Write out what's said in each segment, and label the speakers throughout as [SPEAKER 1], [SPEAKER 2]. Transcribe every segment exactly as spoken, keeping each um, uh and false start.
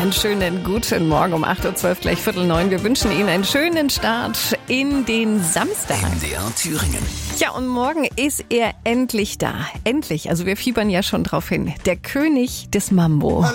[SPEAKER 1] Einen schönen guten Morgen um acht Uhr zwölf, gleich Viertel neun. Wir wünschen Ihnen einen schönen Start in den Samstag.
[SPEAKER 2] M D R Thüringen.
[SPEAKER 1] Ja, und morgen ist er endlich da. Endlich. Also wir fiebern ja schon drauf hin. Der König des Mambo.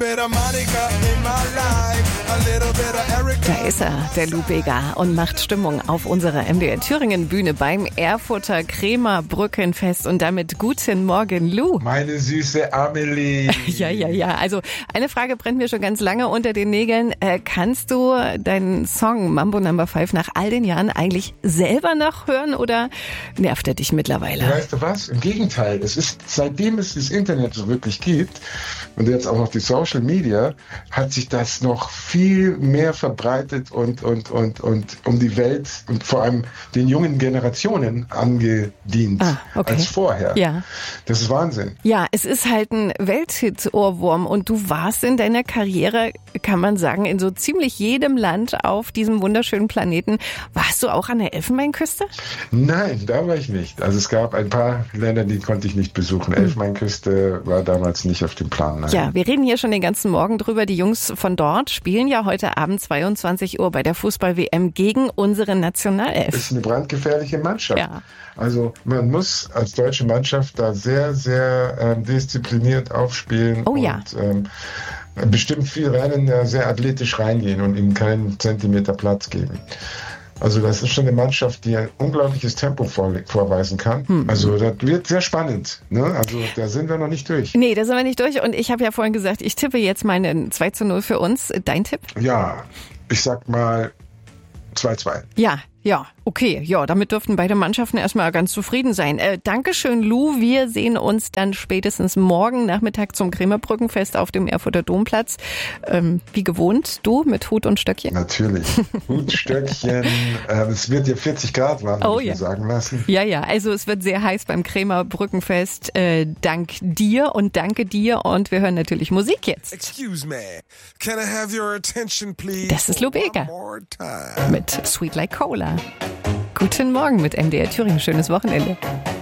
[SPEAKER 1] Da ist er, der Lou Bega, und macht Stimmung auf unserer M D R Thüringen Bühne beim Erfurter Krämer Brückenfest. Und damit guten Morgen, Lou.
[SPEAKER 3] Meine süße Amelie.
[SPEAKER 1] Ja, ja, ja. Also eine Frage brennt mir schon ganz lange unter den Nägeln. Äh, kannst du deinen Song Mambo Number Five nach all den Jahren eigentlich selber noch hören oder nervt er dich mittlerweile?
[SPEAKER 3] Weißt du was? Im Gegenteil. Es ist, seitdem es das Internet so wirklich gibt und jetzt auch noch die Social Media, hat sich das noch viel mehr verbreitet und, und, und, und um die Welt und vor allem den jungen Generationen angedient
[SPEAKER 1] ah, okay.
[SPEAKER 3] als vorher.
[SPEAKER 1] Ja.
[SPEAKER 3] Das ist Wahnsinn.
[SPEAKER 1] Ja, es ist halt ein Welthit-Ohrwurm und du warst in deiner Karriere, kann man sagen, in so ziemlich jedem Land auf diesem wunderschönen Planeten. Warst du auch an der Elfenbeinküste?
[SPEAKER 3] Nein, da war ich nicht. Also es gab ein paar Länder, die konnte ich nicht besuchen. Mhm. Elfenbeinküste war damals nicht auf dem Plan. Nein.
[SPEAKER 1] Ja, wir reden hier schon den ganzen Morgen drüber. Die Jungs von dort spielen ja heute Abend zweiundzwanzig Uhr bei der Fußball-W M gegen unsere Nationalelf.
[SPEAKER 3] Das ist eine brandgefährliche Mannschaft.
[SPEAKER 1] Ja.
[SPEAKER 3] Also man muss als deutsche Mannschaft da sehr, sehr ähm, diszipliniert aufspielen.
[SPEAKER 1] Oh
[SPEAKER 3] und,
[SPEAKER 1] ja.
[SPEAKER 3] Ähm, bestimmt viel Rennen äh, sehr athletisch reingehen und ihnen keinen Zentimeter Platz geben. Also das ist schon eine Mannschaft, die ein unglaubliches Tempo vor, vorweisen kann. Hm. Also das wird sehr spannend. Ne? Also da sind wir noch nicht durch.
[SPEAKER 1] Nee, da sind wir nicht durch. Und ich habe ja vorhin gesagt, ich tippe jetzt meinen zwei zu null für uns. Dein Tipp?
[SPEAKER 3] Ja, ich sag mal zwei zwei.
[SPEAKER 1] Ja, ja, okay. Ja, damit dürften beide Mannschaften erstmal ganz zufrieden sein. Äh, Dankeschön, Lou. Wir sehen uns dann spätestens morgen Nachmittag zum Krämer Brückenfest auf dem Erfurter Domplatz. Ähm, wie gewohnt, du mit Hut und Stöckchen?
[SPEAKER 3] Natürlich. Hut, Stöckchen. äh, es wird ja vierzig Grad warm,
[SPEAKER 1] oh,
[SPEAKER 3] muss
[SPEAKER 1] ja.
[SPEAKER 3] ich sagen lassen.
[SPEAKER 1] Ja, ja. Also es wird sehr heiß beim Krämer Brückenfest. Äh, dank dir und danke dir. Und wir hören natürlich Musik jetzt.
[SPEAKER 4] Excuse me. Can I have your attention, please?
[SPEAKER 1] Das ist Lou Bega mit Sweet Like Cola. Guten Morgen mit M D R Thüringen. Schönes Wochenende.